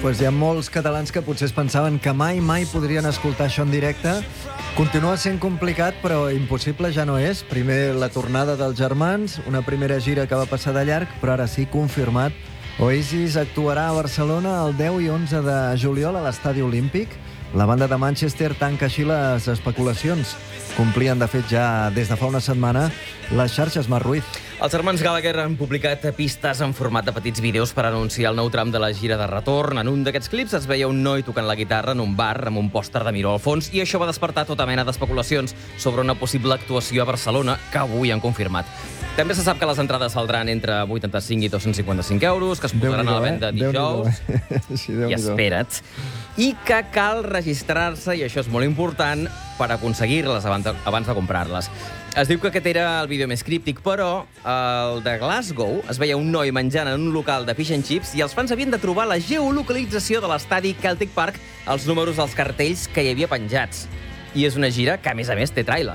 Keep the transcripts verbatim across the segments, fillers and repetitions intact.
Pues hi ha molts catalans que potser es pensaven que mai, mai podrien escoltar això en directe. Continua sent complicat, però impossible ja no és. Primer la tornada dels germans, una primera gira que va passar de llarg, però ara sí, confirmat. Oasis actuarà a Barcelona el deu i onze de juliol a l'Estadi Olímpic. La banda de Manchester tanca així les especulacions. Complien, de fet, ja des de fa una setmana les xarxes Mar Ruiz. Els germans Gallagher han publicat pistes en format de petits vídeos per anunciar el nou tram de la gira de retorn. En un d'aquests clips es veia un noi tocant la guitarra en un bar amb un pòster de Miró al fons i això va despertar tota mena d'especulacions sobre una possible actuació a Barcelona que avui han confirmat. També se sap que les entrades saldran entre vuitanta-cinc i dos-cents cinquanta-cinc euros, que es posaran a la venda eh? dijous. Sí, I espera't. I que cal registrar-se, i això és molt important, per aconseguir-les abans de, abans de comprar-les. Es diu que aquest era el vídeo més críptic, però el de Glasgow es veia un noi menjant en un local de fish and chips i els fans havien de trobar la geolocalització de l'estadi Celtic Park als números dels cartells que hi havia penjats. I és una gira que, a més a més, té tràiler.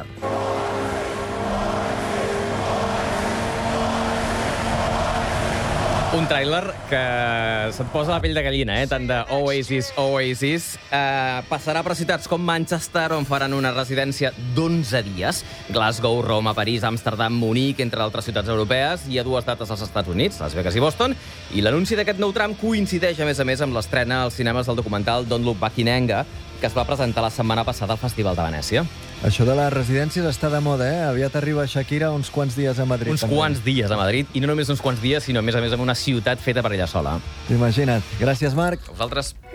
Un tràiler que se't posa la pell de gallina, eh? Tant de Oasis, Oasis. Eh, passarà per ciutats com Manchester, on faran una residència d'onze dies. Glasgow, Roma, París, Amsterdam, Munic, entre altres ciutats europees. Hi ha dues dates als Estats Units, Las Vegas i Boston. I l'anunci d'aquest nou tram coincideix, a més a més, amb l'estrena als cinemes del documental Don't Look Back in Anger, que es va presentar la setmana passada al Festival de Venècia. Això de les residències està de moda, eh? Aviat arriba Shakira uns quants dies a Madrid. Uns també. quants dies a Madrid, i no només uns quants dies, sinó, a més a més, en una ciutat feta per ella sola. Imagina't. Gràcies, Marc. A vosaltres.